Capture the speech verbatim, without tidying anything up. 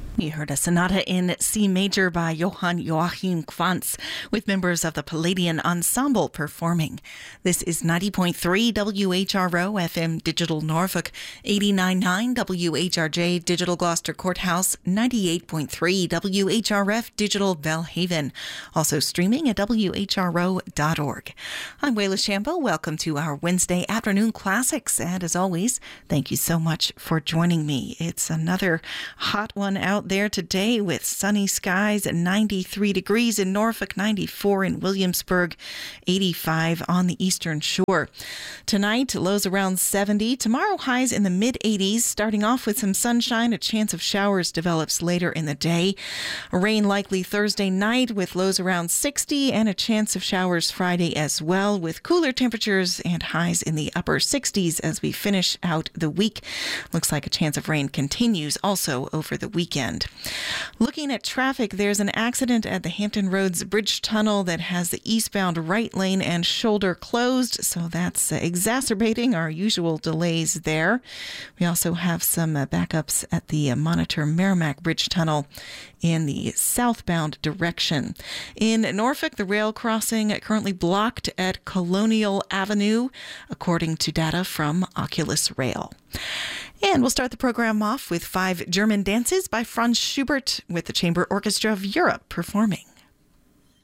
You heard a sonata in C major by Johann Joachim Quantz with members of the Palladian Ensemble performing. This is ninety point three W H R O F M Digital Norfolk, eighty-nine point nine W H R J Digital Gloucester Courthouse, ninety-eight point three W H R F Digital Belhaven. Also streaming at W H R O dot org. I'm Wayla Shambo. Welcome to our Wednesday afternoon classics. And as always, thank you so much for joining me. It's another hot one out there today with sunny skies at ninety-three degrees in Norfolk, ninety-four in Williamsburg, eighty-five on the eastern shore. Tonight, lows around seventy. Tomorrow, highs in the mid eighties, starting off with some sunshine. A chance of showers develops later in the day. Rain likely Thursday night with lows around sixty and a chance of showers Friday as well, with cooler temperatures and highs in the upper sixties as we finish out the week. Looks like a chance of rain continues also over the weekend. Looking at traffic, there's an accident at the Hampton Roads Bridge Tunnel that has the eastbound right lane and shoulder closed, so that's uh, exacerbating our usual delays there. We also have some uh, backups at the uh, Monitor Merrimack Bridge Tunnel in the southbound direction. In Norfolk, the rail crossing currently blocked at Colonial Avenue, according to data from Oculus Rail. And we'll start the program off with five German dances by Franz Schubert with the Chamber Orchestra of Europe performing.